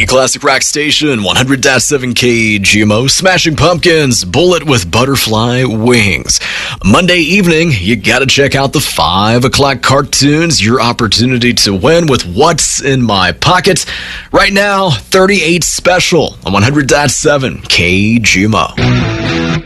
Classic Rock Station, 100.7 KGMO, Smashing Pumpkins, Bullet with Butterfly Wings. Monday evening, you gotta check out the 5 o'clock cartoons, your opportunity to win with What's in My Pocket. Right now, 38 special on 100.7 KGMO.